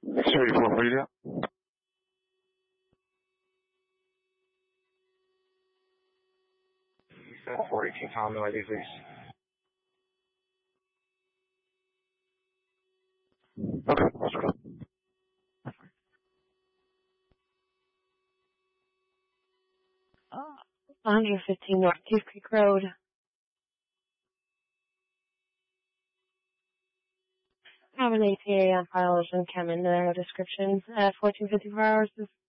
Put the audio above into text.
X-34 media. That's 418 Tom, no ID, please. Okay, let's go. 115 North Cave Creek Road. I have an ATA on file and come in there, no description. 1454 hours is